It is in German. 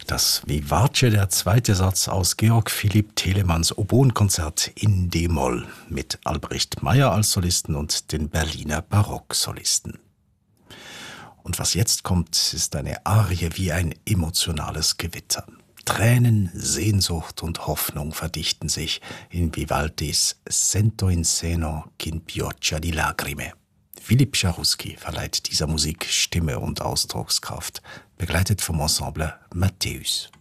Das Vivace, der zweite Satz aus Georg Philipp Telemanns Oboenkonzert in D-Moll mit Albrecht Meyer als Solisten und den Berliner Barocksolisten. Und was jetzt kommt, ist eine Arie wie ein emotionales Gewitter. Tränen, Sehnsucht und Hoffnung verdichten sich in Vivaldis Sento in seno chin pioggia di lacrime. Philipp Scharusky verleiht dieser Musik Stimme und Ausdruckskraft, begleitet vom Ensemble Matthäus.